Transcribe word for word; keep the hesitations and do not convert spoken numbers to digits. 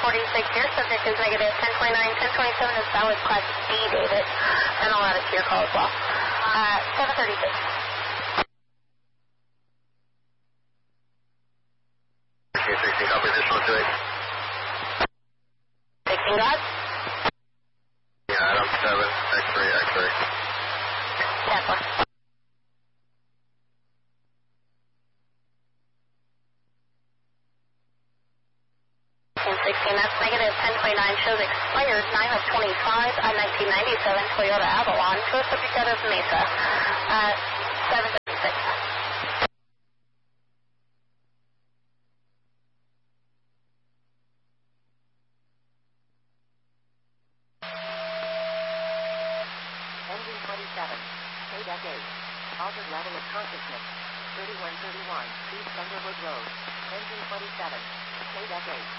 forty-six here. Subject is negative ten twenty-nine, ten twenty-seven is valid class D, David. And I'll add it to your call as well. Uh, seven thirty-six. sixteen, copy additional to it. sixteen God? Yeah, Adam seven, X-ray, X-ray. ten four. sixteen, that's negative ten twenty-nine, shows expired nine of twenty-five, a nineteen ninety-seven Toyota Avalon, to a subject out of Mesa, uh, seven thirty-six. Engine twenty-seven, K deck eight, altered level of consciousness, thirty-one thirty-one, East Underwood Road, engine twenty-seven, K deck eight.